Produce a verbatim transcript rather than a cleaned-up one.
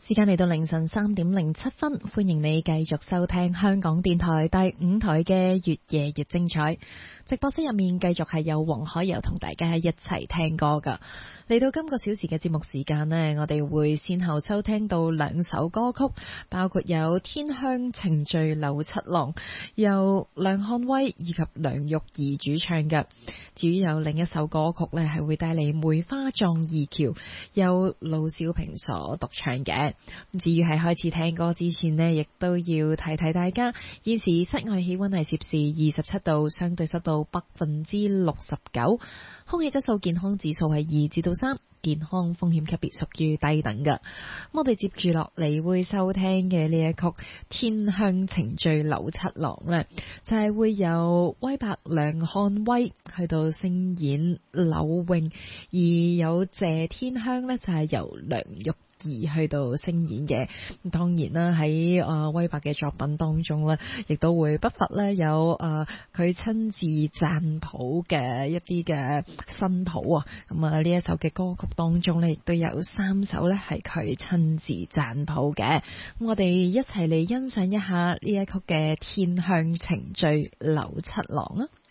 時間嚟到凌晨三點零七分，歡迎你繼續收聽香港電台第五台嘅越夜越精彩。直播室入面繼續係有黃海柔同大家一齊聽歌噶。嚟到今個小時嘅節目時間呢，我哋會先後收聽到兩首歌曲，包括有《天香情聚柳七郎》，由梁漢威以及梁玉儀主唱嘅。至於有另一首歌曲呢，係會帶嚟《梅花葬二橋》，由盧小平所獨唱嘅。至於喺開始聽歌之前呢，亦都要提提大家，現時室外氣溫係攝氏二十七度，相對濕度百分之六十九，空氣質素健康指數係二至到三，健康風險級別屬於低等嘅。咁我哋接住落嚟會收聽嘅呢一曲《天香情聚柳七郎》呢，就係、是、會有威伯梁漢威去到聲演柳詠，而有謝天香呢，就係、是、由梁玉而去到聲演嘅。當然啦，喺誒威伯嘅作品當中咧，亦都會不乏咧有誒佢親自讚譜嘅一啲嘅新譜啊。咁啊呢一首嘅歌曲當中咧，亦都有三首咧係佢親自讚譜嘅。咁我哋一齊嚟欣賞一下呢一曲嘅《天香情聚柳七郎》啊！